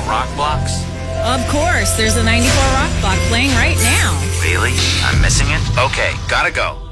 Rock Blocks? Of course, there's a 94 Rock Block playing right now. Really? I'm missing it? Okay, gotta go.